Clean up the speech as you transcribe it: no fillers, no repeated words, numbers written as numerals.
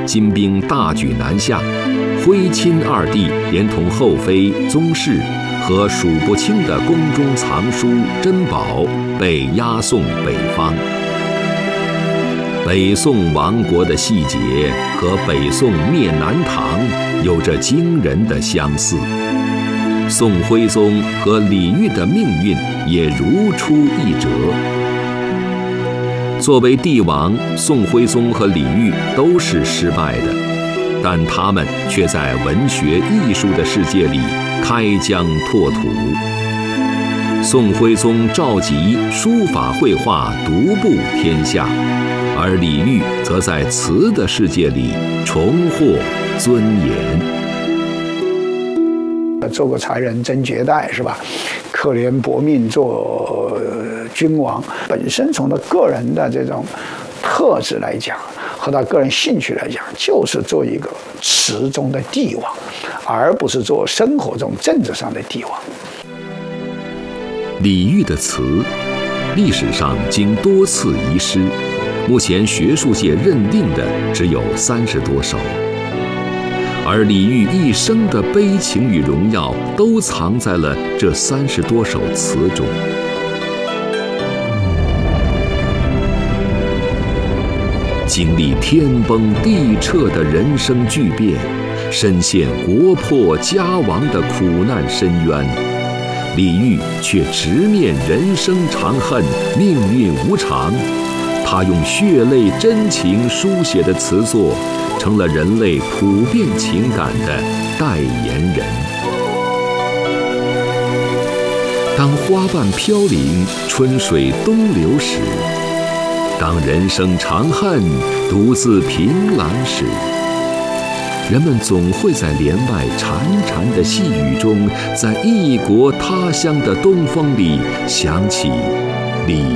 金兵大举南下，徽钦二帝连同后妃、宗室和数不清的宫中藏书珍宝被押送北方。北宋亡国的细节和北宋灭南唐有着惊人的相似，宋徽宗和李煜的命运也如出一辙。作为帝王，宋徽宗和李煜都是失败的，但他们却在文学艺术的世界里开疆拓土。宋徽宗召集书法绘画独步天下，而李煜则在词的世界里重获尊严。 做个才人真绝代，是吧？可怜薄命做君王，本身从他个人的这种特质来讲，和他个人兴趣来讲，就是做一个词中的帝王，而不是做生活中政治上的帝王。 李煜的词，历史上经多次遗失，目前学术界认定的只有30多首。而李煜一生的悲情与荣耀都藏在了这30多首词中。经历天崩地彻的人生巨变，深陷国破家亡的苦难深渊，李煜却直面人生长恨、命运无常。他用血泪真情书写的词作，成了人类普遍情感的代言人。当花瓣飘零，春水东流时，当人生长恨独自凭栏时，人们总会在帘外潺潺的细雨中，在异国他乡的东风里想起李